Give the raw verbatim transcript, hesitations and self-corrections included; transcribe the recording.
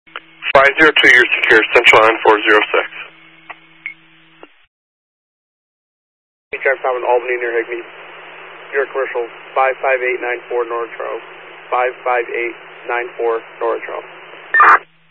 five zero two, you're secure, Central Line four zero six. Drive five in Albany near Higbee. Your commercial five five eight nine four North Charles. five five eight nine four North Charles.